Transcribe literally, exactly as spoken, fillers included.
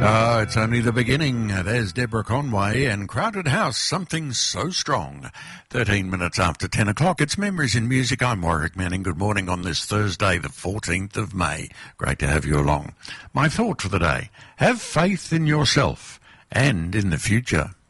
Oh, it's only the beginning. There's Deborah Conway and Crowded House, Something So Strong. thirteen minutes after ten o'clock. It's Memories in Music. I'm Warwick Manning. Good morning on this Thursday, the fourteenth of May. Great to have you along. My thought for the day: have faith in yourself and in the future.